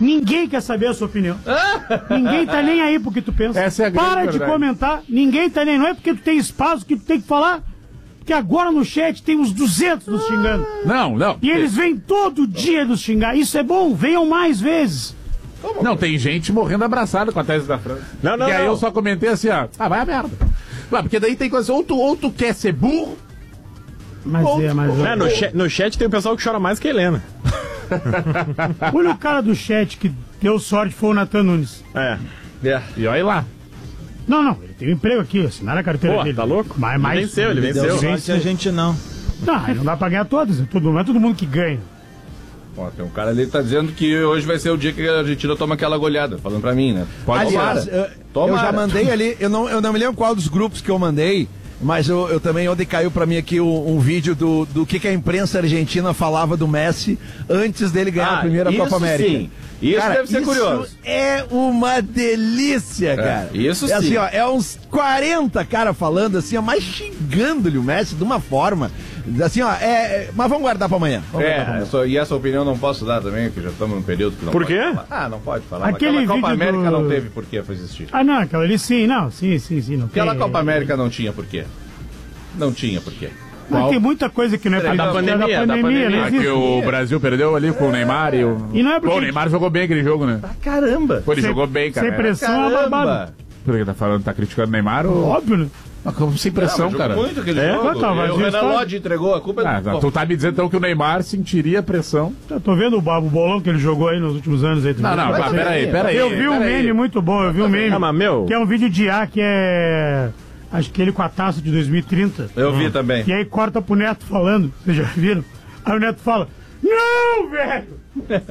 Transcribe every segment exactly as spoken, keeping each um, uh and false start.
Ninguém quer saber a sua opinião. Ninguém tá nem aí porque tu pensa. Essa é a grande Para de verdade. comentar. Ninguém tá nem... Não é porque tu tem espaço que tu tem que falar. Porque agora no chat tem uns duzentos nos xingando. Não, não. E eles vêm todo dia nos xingar. Isso é bom. Venham mais vezes. Não, tem gente morrendo abraçada com a tese da França. Não, não, E aí não. eu só comentei assim, ó. Ah, vai a merda. Claro, porque daí tem coisa... Ou tu, ou tu quer ser burro... Mas ou é, mas... É, no, chat, no chat tem o pessoal que chora mais que a Helena. Olha o cara do chat que deu sorte, foi o Natan Nunes. É. E olha lá. Não, não, ele tem um emprego aqui, assinaram a carteira Pô, dele. tá louco? Mas, Ele mas, venceu, ele Deu venceu. sorte a gente não. Não, aí não dá pra ganhar todas, é todo, não é todo mundo que ganha. Ó, tem um cara ali que tá dizendo que hoje vai ser o dia que a Argentina toma aquela goleada, falando pra mim, né? Pode Aliás, ser. eu, eu Tomara. já mandei ali, eu não, eu não me lembro qual dos grupos que eu mandei, mas eu, eu também, ontem caiu pra mim aqui um, um vídeo do, do que, que a imprensa argentina falava do Messi antes dele ganhar Ah, a primeira isso Copa América. sim. Isso Cara, deve ser isso curioso. É uma delícia, cara. isso é sim. assim, ó, é uns quarenta cara falando assim, ó, mas xingando-lhe o Messi de uma forma. Assim, ó, é, é- mas vamos guardar pra amanhã. Vamos guardar pra É, amanhã. eu só- e essa opinião não posso dar também, que já estamos num período que não Por pode quê? falar. Ah, não pode falar. Aquele Aquela Copa vídeo América do- não teve por que foi existir. Ah, não, aquela ali sim, não, sim, sim, sim. Não Aquela tem, Copa América não tinha por quê. Não tinha por quê. Mas tem muita coisa que não é Peraí, pra da existir, pandemia, da da pandemia, pandemia. não Ah, que existe. o Brasil perdeu ali com o Neymar e o... E não é porque- Pô, o Neymar jogou bem aquele jogo, né? Caramba! Pô, ele Sem- jogou bem, cara. sem pressão é uma barbada. Caramba! Por que tá falando? Tá criticando o Neymar ou... Óbvio, né? Ah, como sem pressão, Não, cara. jogou muito aquele É? jogo. Tá, mas E o isso Renan tá- Lodge entregou a culpa. Ah, do... tu tá me dizendo então que o Neymar sentiria pressão? Eu tô vendo o Babo Bolão que ele jogou aí nos últimos anos aí. tu Não, viu? não, Mas pá, também, peraí, peraí. Eu vi um peraí. meme muito bom, eu vi um meme. Ah, mas meu... Que é um vídeo de A que é. Acho que ele com a taça de dois mil e trinta. Eu vi também. E aí corta pro Neto falando. Vocês já viram? Aí o Neto fala: Não, velho!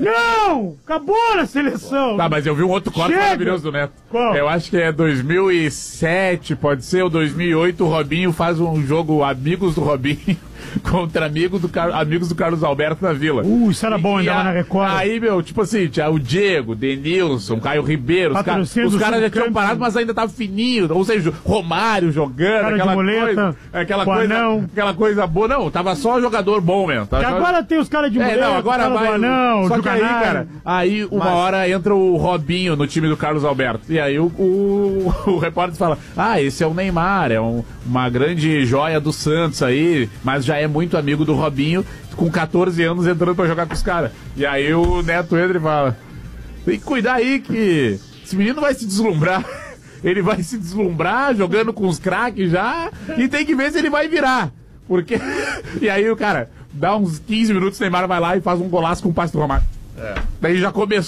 Não! Acabou na seleção! Tá, mas eu vi um outro corte Chega! maravilhoso do Neto. Qual? Eu acho que é dois mil e sete, pode ser, ou dois mil e oito, o Robinho faz um jogo Amigos do Robinho contra amigo do Car... Amigos do Carlos Alberto na Vila. Uh, isso era bom, E ainda a- na Record. Aí, meu, tipo assim, tinha o Diego, Denilson, Caio Ribeiro, os, ca... Patrocínio os do caras já tinham Subcampo. parado, mas ainda tava fininho. Ou seja, Romário jogando, Cara de aquela muleta, coisa. Aquela com coisa, anão. aquela coisa boa. Não, tava só jogador bom mesmo. Tava Que só- agora tem os caras de É, mulher, não, agora os caras vai. do anão, só do que aí, canário. cara, aí uma hora entra o Robinho no time do Carlos Alberto. E aí o, o, o repórter fala: Ah, esse é o Neymar, é um- uma grande joia do Santos aí, mas já é muito amigo do Robinho, com catorze anos entrando pra jogar com os caras. E aí o Neto entra e fala: Tem que cuidar aí que esse menino vai se deslumbrar. Ele vai se deslumbrar jogando com os craques já, e tem que ver se ele vai virar. Porque. E aí o cara dá uns quinze minutos, o Neymar vai lá e faz um golaço com o passe do Romário. É. Daí já começou.